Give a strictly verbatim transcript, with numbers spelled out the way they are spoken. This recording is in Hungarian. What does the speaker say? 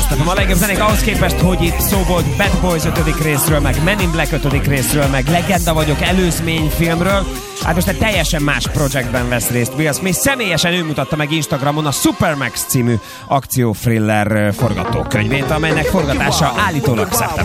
Dubstepem a legjobb zenék ahhoz képest, hogy itt szó volt Bad Boys ötödik részről, meg Men in Black ötödik részről, meg Legenda vagyok előzményfilmről. Hát most egy teljesen más projektben vesz részt Will Smith. Személyesen ő mutatta meg Instagramon a Supermax című akció-thriller forgatókönyvét, amelynek forgatása állítólag szeptember